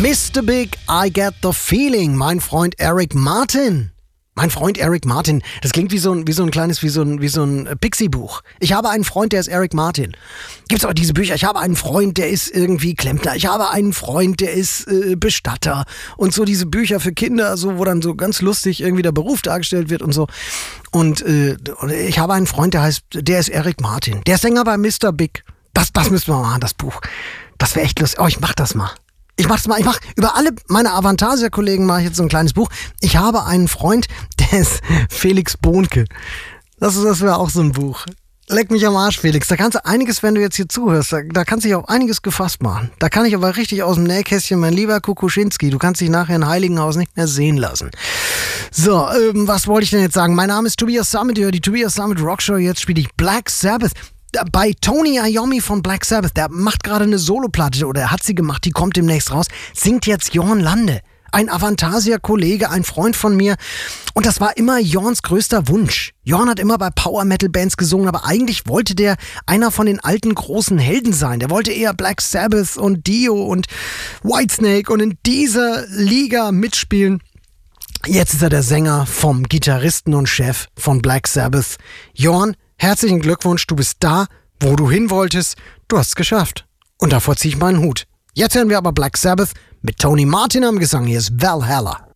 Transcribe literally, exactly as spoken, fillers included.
Mister Big, I Get the Feeling. Mein Freund Eric Martin. Mein Freund Eric Martin. Das klingt wie so ein, wie so ein kleines, wie so ein, wie so ein Pixie-Buch. Ich habe einen Freund, der ist Eric Martin. Gibt's auch diese Bücher. Ich habe einen Freund, der ist irgendwie Klempner. Ich habe einen Freund, der ist äh, Bestatter. Und so diese Bücher für Kinder, so, wo dann so ganz lustig irgendwie der Beruf dargestellt wird und so. Und äh, ich habe einen Freund, der heißt, der ist Eric Martin. Der ist Sänger bei Mister Big. Das, das müssen wir mal machen, das Buch. Das wäre echt lustig. Oh, ich mach das mal. Ich mach's mal, ich mach über alle meine Avantasia-Kollegen mache ich jetzt so ein kleines Buch. Ich habe einen Freund, der ist Felix Bohnke. Das, das wäre auch so ein Buch. Leck mich am Arsch, Felix. Da kannst du einiges, wenn du jetzt hier zuhörst, da, da kannst du dich auch einiges gefasst machen. Da kann ich aber richtig aus dem Nähkästchen, mein lieber Kukuschinski, du kannst dich nachher in Heiligenhaus nicht mehr sehen lassen. So, ähm, was wollte ich denn jetzt sagen? Mein Name ist Tobias Sammet, die Tobias Sammet Rockshow. Jetzt spiele ich Black Sabbath. Bei Tony Iommi von Black Sabbath, der macht gerade eine Soloplatte oder er hat sie gemacht, die kommt demnächst raus, singt jetzt Jorn Lande. Ein Avantasia-Kollege, ein Freund von mir. Und das war immer Jorns größter Wunsch. Jorn hat immer bei Power-Metal-Bands gesungen, aber eigentlich wollte der einer von den alten großen Helden sein. Der wollte eher Black Sabbath und Dio und Whitesnake und in dieser Liga mitspielen. Jetzt ist er der Sänger vom Gitarristen und Chef von Black Sabbath. Jorn, herzlichen Glückwunsch, du bist da, wo du hin wolltest. Du hast es geschafft. Und davor ziehe ich meinen Hut. Jetzt hören wir aber Black Sabbath mit Tony Martin am Gesang. Hier ist Valhalla.